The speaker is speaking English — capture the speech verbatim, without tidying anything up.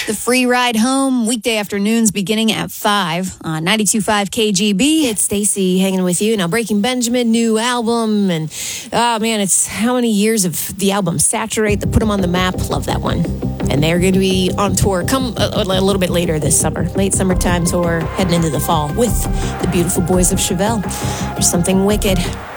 The free ride home, weekday afternoons beginning at five on ninety-two point five K G B. It's Stacy hanging with you. Now, Breaking Benjamin, new album. And, oh, man, it's how many years of the album Saturate that put them on the map. Love that one. And they're going to be on tour come a, a little bit later this summer. Late summertime tour, heading into the fall with the beautiful boys of Chevelle. There's something wicked.